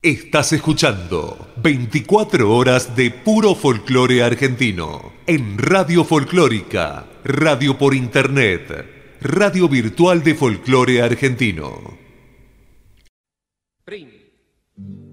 Estás escuchando 24 horas de puro folclore argentino en Radio Folclórica, radio por internet, radio virtual de folclore argentino. Prim.